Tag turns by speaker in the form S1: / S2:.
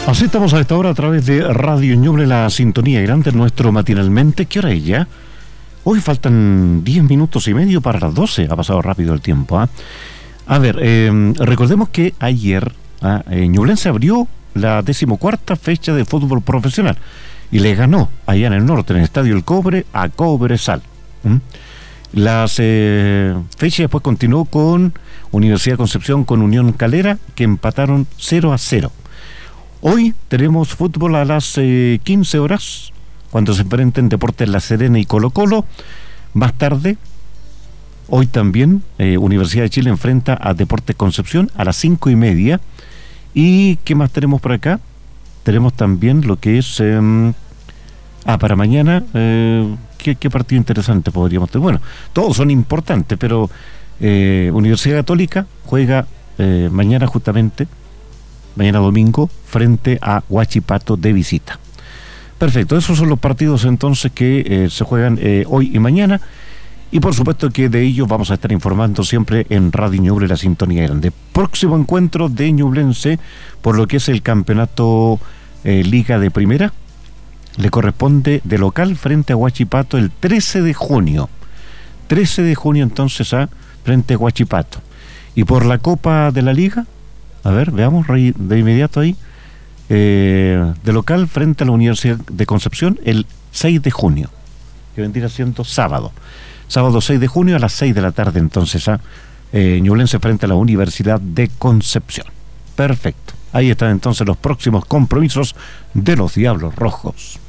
S1: Así estamos a esta hora a través de Radio Ñuble, la sintonía grande, nuestro matinalmente. ¿Qué hora es ya? Hoy faltan 10 minutos y medio para las 12. Ha pasado rápido el tiempo. A ver, recordemos que ayer Ñublense abrió la 14ª fecha de fútbol profesional y le ganó allá en el norte, en el Estadio El Cobre, a Cobresal. Las fechas después continuó con Universidad de Concepción, con Unión Calera, que empataron 0-0. Hoy tenemos fútbol a las 15 horas, cuando se enfrenten Deportes La Serena y Colo-Colo. Más tarde, hoy también, Universidad de Chile enfrenta a Deportes Concepción a las 5:30. ¿Y qué más tenemos por acá? Tenemos también lo que es... para mañana, ¿qué partido interesante podríamos tener? Bueno, todos son importantes, pero Universidad Católica juega mañana justamente, mañana domingo, frente a Huachipato de visita. Perfecto, esos son los partidos entonces que se juegan hoy y mañana, y por supuesto que de ellos vamos a estar informando siempre en Radio Ñuble, la sintonía grande. Próximo encuentro de Ñublense por lo que es el campeonato Liga de Primera, le corresponde de local frente a Huachipato el 13 de junio. 13 de junio entonces frente a Huachipato. Y por la Copa de la Liga, a ver, veamos de inmediato ahí, de local frente a la Universidad de Concepción el 6 de junio, que vendría siendo sábado 6 de junio a las 6 de la tarde entonces Ñublense frente a la Universidad de Concepción. Perfecto, ahí están entonces los próximos compromisos de los Diablos Rojos.